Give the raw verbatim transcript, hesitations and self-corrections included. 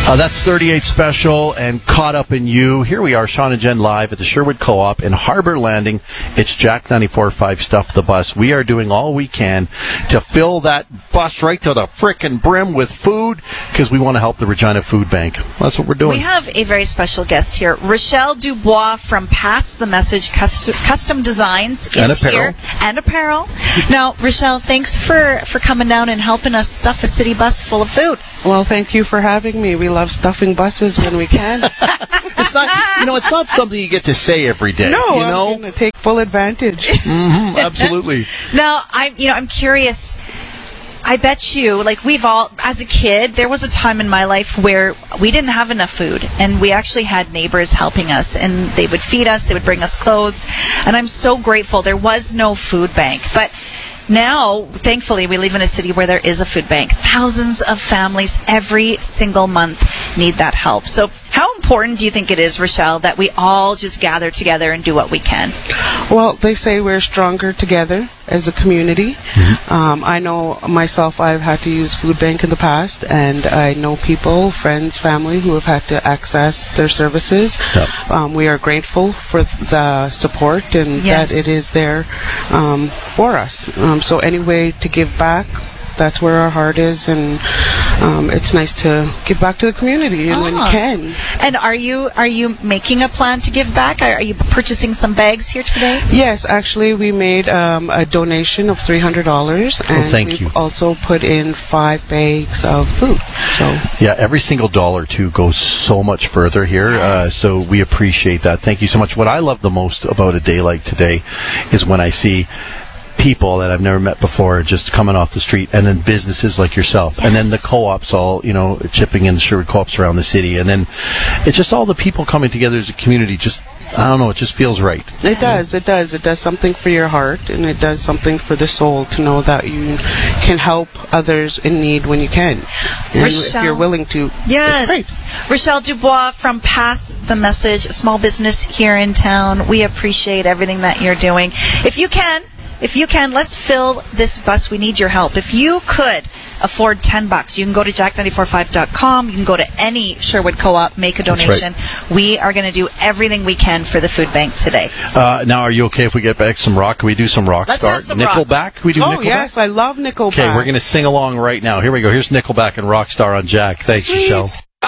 Uh, that's thirty-eight Special and Caught Up in You. Here we are, Sean and Jen, live at the Sherwood Co-op in Harbor Landing. It's Jack ninety-four point five Stuff the Bus. We are doing all we can to fill that bus right to the frickin' brim with food because we want to help the Regina Food Bank. That's what we're doing. We have a very special guest here. Rochelle Dubois from Pass the Message Custom, Custom Designs is And apparel. here. And apparel. Now, Rochelle, thanks for, for coming down and helping us stuff a city bus full of food. Well, thank you for having me. We love stuffing buses when we can. It's not, you know, it's not something you get to say every day. No, you know? I'm going to take full advantage. Mm-hmm, absolutely. Now, I'm, you know, I'm curious. I bet you, like we've all, as a kid, there was a time in my life where we didn't have enough food, and we actually had neighbors helping us, and they would feed us, they would bring us clothes, and I'm so grateful there was no food bank. But now, thankfully, we live in a city where there is a food bank. Thousands of families every single month need that help. So how important do you think it is, Rochelle, that we all just gather together and do what we can? Well, they say we're stronger together as a community. Mm-hmm. Um, I know myself, I've had to use food bank in the past, and I know people, friends, family who have had to access their services. Yep. Um, we are grateful for the support and yes. that it is there um, for us. Um, so any way to give back, that's where our heart is, and um, it's nice to give back to the community oh. when you can. And are you are you making a plan to give back? Are you purchasing some bags here today? Yes, actually, we made um, a donation of three hundred dollars, and oh, thank we've you. also put in five bags of food. So yeah, every single dollar too goes so much further here. Yes. Uh, so we appreciate that. Thank you so much. What I love the most about a day like today is when I see people that I've never met before just coming off the street, and then businesses like yourself, yes. and then the co-ops all, you know, chipping in, the Sherwood co-ops around the city, and then it's just all the people coming together as a community. Just, I don't know, it just feels right. It does, it does. It does something for your heart, and it does something for the soul to know that you can help others in need when you can. And Rochelle, if you're willing to, yes. it's great. Rochelle Dubois from Pass the Message, a small business here in town. We appreciate everything that you're doing. If you can, If you can, let's fill this bus. We need your help. If you could afford ten bucks, you can go to jack ninety-four point five dot com. You can go to any Sherwood Co-op, make a donation. Right. We are going to do everything we can for the food bank today. Uh, now, are you okay if we get back some rock? Can we do some rock Let's star? have some Nickelback? rock. Can we do oh, Nickelback? yes, I love Nickelback. Okay, we're going to sing along right now. Here we go. Here's Nickelback and Rockstar on Jack. Thanks, Sweet. Rochelle.